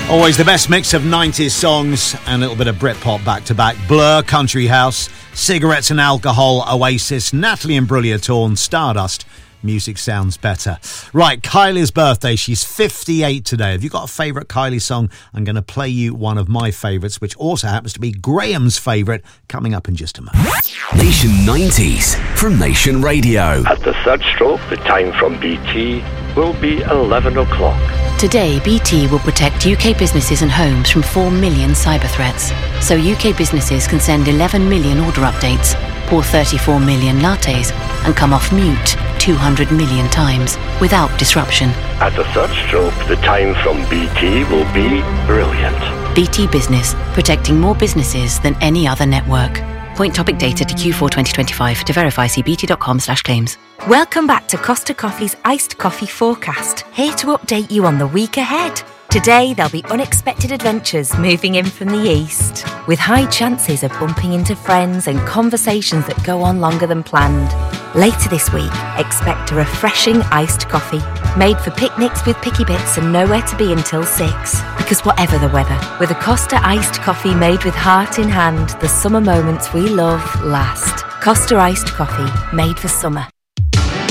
Always the best mix of 90s songs and a little bit of Britpop back-to-back. Blur, Country House, Cigarettes and Alcohol, Oasis, Natalie Imbruglia, Torn, Stardust. Music sounds better. Right, Kylie's birthday. She's 58 today. Have you got a favourite Kylie song? I'm going to play you one of my favourites, which also happens to be Graham's favourite, coming up in just a moment. Nation 90s from Nation Radio. At the third stroke, the time from BT will be 11 o'clock. Today, BT will protect UK businesses and homes from 4 million cyber threats. So UK businesses can send 11 million order updates, pour 34 million lattes, and come off mute 200 million times without disruption. At the third stroke, the time from BT will be brilliant. BT Business, protecting more businesses than any other network. Point topic data to Q4 2025. To verify, see bt.com/claims. Welcome back to Costa Coffee's Iced Coffee Forecast. Here to update you on the week ahead. Today, there'll be unexpected adventures moving in from the east, with high chances of bumping into friends and conversations that go on longer than planned. Later this week, expect a refreshing iced coffee, made for picnics with picky bits and nowhere to be until 6. Because whatever the weather, with a Costa iced coffee made with heart in hand, the summer moments we love last. Costa iced coffee, made for summer.